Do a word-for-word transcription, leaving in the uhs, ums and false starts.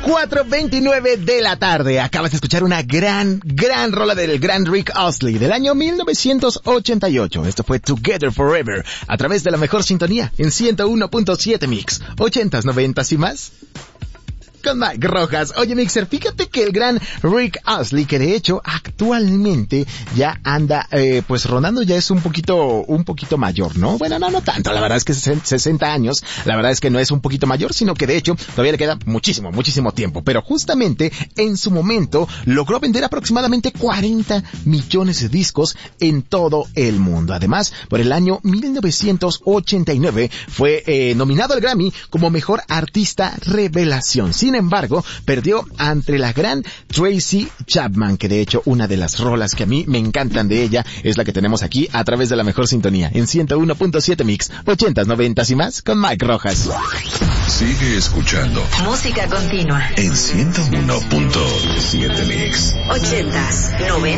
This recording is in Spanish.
cuatro veintinueve de la tarde. Acabas de escuchar una gran, gran rola del gran Rick Astley del año mil novecientos ochenta y ocho. Esto fue Together Forever a través de la mejor sintonía en ciento uno punto siete Mix. Ochentas, noventas y más. Con Mike Rojas. Oye, Mixer, fíjate que el gran Rick Astley, que de hecho actualmente ya anda, eh, pues rondando, ya es un poquito, un poquito mayor, ¿no? Bueno, no, no tanto, la verdad es que sesenta años, la verdad es que no es un poquito mayor, sino que de hecho todavía le queda muchísimo, muchísimo tiempo. Pero justamente en su momento logró vender aproximadamente cuarenta millones de discos en todo el mundo. Además, por el año mil novecientos ochenta y nueve fue eh, nominado al Grammy como Mejor Artista Revelación. Sin embargo, perdió ante la gran Tracy Chapman, que de hecho una de las rolas que a mí me encantan de ella es la que tenemos aquí a través de la mejor sintonía en ciento uno punto siete Mix, ochentas, noventas y más con Mike Rojas. Sigue escuchando música continua en ciento uno punto siete Mix, ochentas, noventas